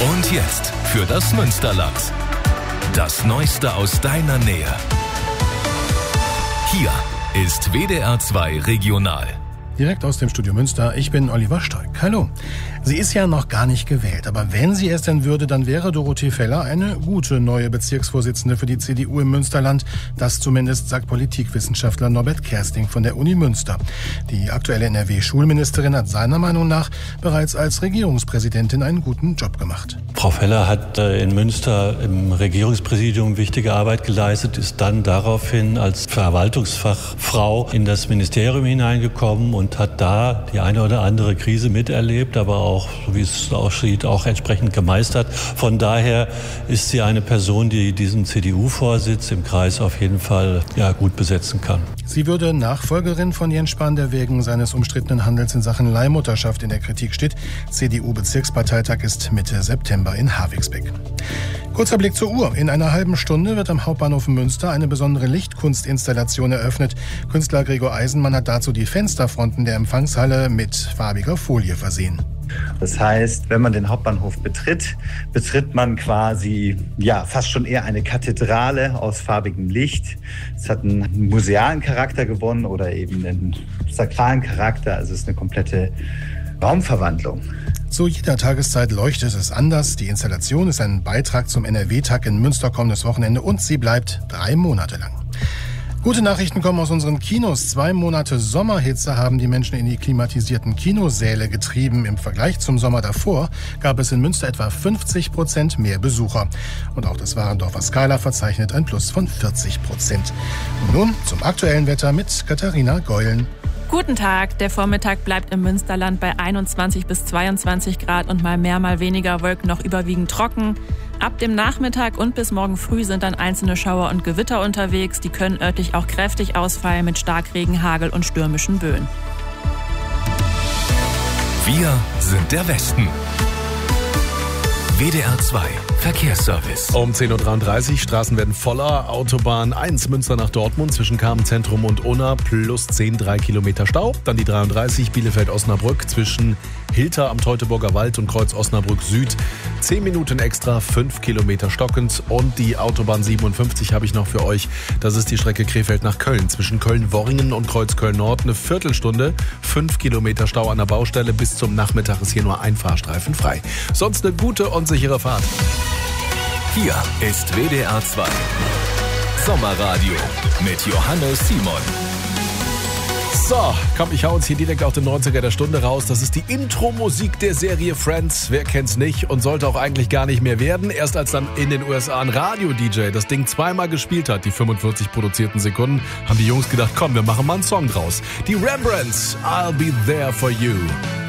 Und jetzt für das Münsterland. Das Neueste aus deiner Nähe. Hier ist WDR 2 Regional. Direkt aus dem Studio Münster, ich bin Oliver Stoick. Hallo. Sie ist ja noch gar nicht gewählt, aber wenn sie es denn würde, dann wäre Dorothee Feller eine gute neue Bezirksvorsitzende für die CDU im Münsterland. Das zumindest sagt Politikwissenschaftler Norbert Kersting von der Uni Münster. Die aktuelle NRW-Schulministerin hat seiner Meinung nach bereits als Regierungspräsidentin einen guten Job gemacht. Frau Feller hat in Münster im Regierungspräsidium wichtige Arbeit geleistet, ist dann daraufhin als Verwaltungsfachfrau in das Ministerium hineingekommen und hat da die eine oder andere Krise miterlebt, aber auch, so wie es aussieht, auch entsprechend gemeistert. Von daher ist sie eine Person, die diesen CDU-Vorsitz im Kreis auf jeden Fall gut besetzen kann. Sie würde Nachfolgerin von Jens Spahn, der wegen seines umstrittenen Handels in Sachen Leihmutterschaft in der Kritik steht. CDU-Bezirksparteitag ist Mitte September in Havixbeck. Kurzer Blick zur Uhr. In einer halben Stunde wird am Hauptbahnhof Münster eine besondere Lichtkunstinstallation eröffnet. Künstler Gregor Eisenmann hat dazu die Fensterfronten der Empfangshalle mit farbiger Folie versehen. Das heißt, wenn man den Hauptbahnhof betritt man quasi fast schon eher eine Kathedrale aus farbigem Licht. Es hat einen musealen Charakter gewonnen oder eben einen sakralen Charakter. Also es ist eine komplette Raumverwandlung. Zu jeder Tageszeit leuchtet es anders. Die Installation ist ein Beitrag zum NRW-Tag in Münster kommendes Wochenende und sie bleibt 3 Monate lang. Gute Nachrichten kommen aus unseren Kinos. 2 Monate Sommerhitze haben die Menschen in die klimatisierten Kinosäle getrieben. Im Vergleich zum Sommer davor gab es in Münster etwa 50% mehr Besucher. Und auch das Warendorfer Scala verzeichnet ein Plus von 40%. Und nun zum aktuellen Wetter mit Katharina Geulen. Guten Tag. Der Vormittag bleibt im Münsterland bei 21 bis 22 Grad und mal mehr, mal weniger Wolken, noch überwiegend trocken. Ab dem Nachmittag und bis morgen früh sind dann einzelne Schauer und Gewitter unterwegs. Die können örtlich auch kräftig ausfallen mit Starkregen, Hagel und stürmischen Böen. Wir sind der Westen. WDR 2 Verkehrsservice. Um 10.33 Uhr, Straßen werden voller. Autobahn 1 Münster nach Dortmund zwischen Kamenz-Zentrum und Unna plus 3 Kilometer Stau. Dann die 33 Bielefeld-Osnabrück zwischen Hilter am Teutoburger Wald und Kreuz Osnabrück Süd. 10 Minuten extra, 5 Kilometer stockend. Und die Autobahn 57 habe ich noch für euch. Das ist die Strecke Krefeld nach Köln. Zwischen Köln-Worringen und Kreuz Köln-Nord eine Viertelstunde. 5 Kilometer Stau an der Baustelle. Bis zum Nachmittag ist hier nur ein Fahrstreifen frei. Sonst eine gute und sichere Fahrt. Hier ist WDR 2 Sommerradio mit Johannes Simon. So, komm, ich hau uns hier direkt auf den 90er der Stunde raus. Das ist die Intro-Musik der Serie Friends. Wer kennt's nicht und sollte auch eigentlich gar nicht mehr werden. Erst als dann in den USA ein Radio-DJ das Ding zweimal gespielt hat, die 45 produzierten Sekunden, haben die Jungs gedacht, komm, wir machen mal einen Song draus. Die Rembrandts, I'll Be There For You.